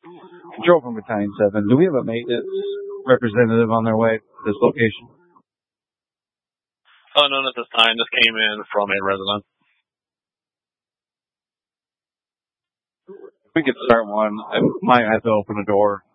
Control from Battalion 7. Do we have a maintenance representative on their way to this location? Oh, none at this time. This came in from a resident. We could start one. I might have to open a door